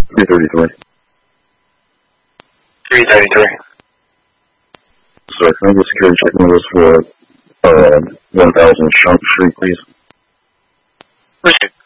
333. 333. So can I get security check numbers for 1000 Shunk Street, please? Richard.